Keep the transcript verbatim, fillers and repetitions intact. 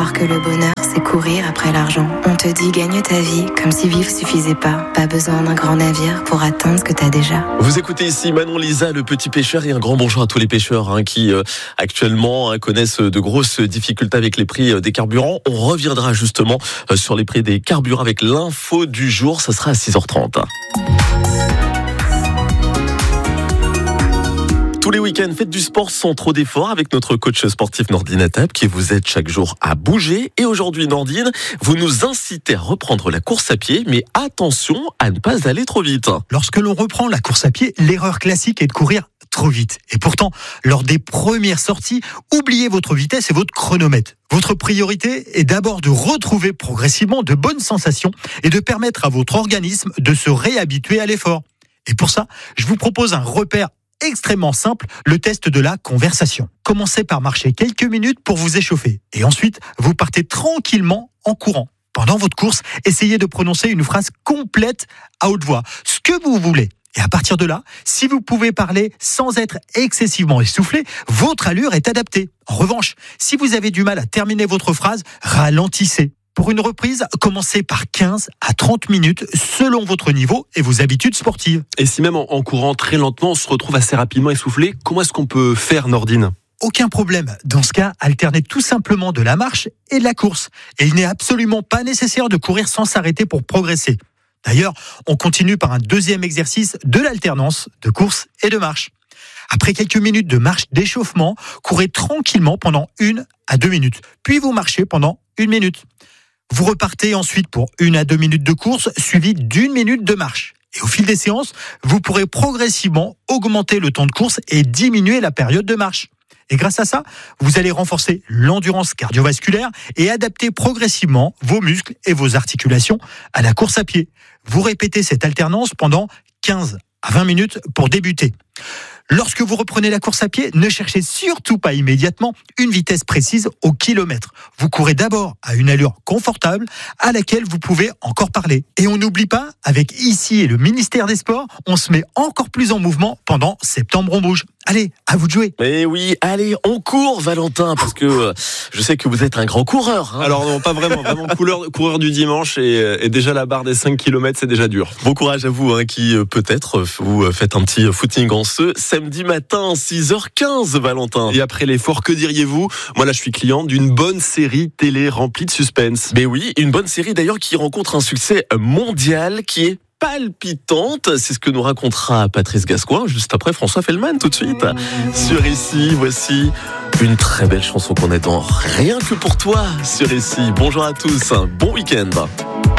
croire que le bonheur, c'est courir après l'argent. On te dit gagne ta vie comme si vivre suffisait pas. Pas besoin d'un grand navire pour atteindre ce que t'as déjà. Vous écoutez ici Manon Lisa, le petit pêcheur, et un grand bonjour à tous les pêcheurs hein, qui euh, actuellement hein, connaissent de grosses difficultés avec les prix euh, des carburants. On reviendra justement euh, sur les prix des carburants avec l'info du jour. Ça sera à six heures trente. Tous les week-ends, faites du sport sans trop d'efforts avec notre coach sportif Nordine Attap qui vous aide chaque jour à bouger. Et aujourd'hui, Nordine, vous nous incitez à reprendre la course à pied, mais attention à ne pas aller trop vite. Lorsque l'on reprend la course à pied, l'erreur classique est de courir trop vite. Et pourtant, lors des premières sorties, oubliez votre vitesse et votre chronomètre. Votre priorité est d'abord de retrouver progressivement de bonnes sensations et de permettre à votre organisme de se réhabituer à l'effort. Et pour ça, je vous propose un repère extrêmement simple, le test de la conversation. Commencez par marcher quelques minutes pour vous échauffer. Et ensuite, vous partez tranquillement en courant. Pendant votre course, essayez de prononcer une phrase complète à haute voix, ce que vous voulez. Et à partir de là, si vous pouvez parler sans être excessivement essoufflé, votre allure est adaptée. En revanche, si vous avez du mal à terminer votre phrase, ralentissez. Pour une reprise, commencez par quinze à trente minutes selon votre niveau et vos habitudes sportives. Et si même en, en courant très lentement, on se retrouve assez rapidement essoufflé, comment est-ce qu'on peut faire, Nordine ? Aucun problème. Dans ce cas, alternez tout simplement de la marche et de la course. Et il n'est absolument pas nécessaire de courir sans s'arrêter pour progresser. D'ailleurs, on continue par un deuxième exercice de l'alternance de course et de marche. Après quelques minutes de marche d'échauffement, courez tranquillement pendant une à deux minutes. Puis vous marchez pendant une minute. Vous repartez ensuite pour une à deux minutes de course, suivi d'une minute de marche. Et au fil des séances, vous pourrez progressivement augmenter le temps de course et diminuer la période de marche. Et grâce à ça, vous allez renforcer l'endurance cardiovasculaire et adapter progressivement vos muscles et vos articulations à la course à pied. Vous répétez cette alternance pendant quinze à vingt minutes pour débuter. Lorsque vous reprenez la course à pied, ne cherchez surtout pas immédiatement une vitesse précise au kilomètre. Vous courez d'abord à une allure confortable à laquelle vous pouvez encore parler. Et on n'oublie pas, avec ici et le ministère des Sports, on se met encore plus en mouvement pendant Septembre on bouge. Allez, à vous de jouer. Mais oui, allez, on court, Valentin, parce que euh, je sais que vous êtes un grand coureur. Hein. Alors non, pas vraiment, vraiment coureur, coureur du dimanche et, et déjà la barre des cinq kilomètres, c'est déjà dur. Bon courage à vous hein, qui euh, peut-être vous faites un petit footing en ce samedi matin, six heures quinze, Valentin. Et après l'effort, que diriez-vous ? Moi là, je suis client d'une bonne série télé remplie de suspense. Mais oui, une bonne série d'ailleurs qui rencontre un succès mondial, qui est palpitante, c'est ce que nous racontera Patrice Gascoigne juste après François Fellman tout de suite. Sur Ici, voici une très belle chanson qu'on adore, rien que pour toi sur Ici. Bonjour à tous, bon week-end.